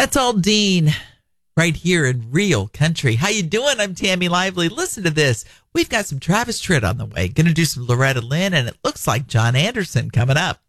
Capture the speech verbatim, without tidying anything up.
That's all Dean right here in Real Country. How you doing? I'm Tammy Lively. Listen to this. We've got some Travis Tritt on the way. Going to do some Loretta Lynn, and it looks like John Anderson coming up.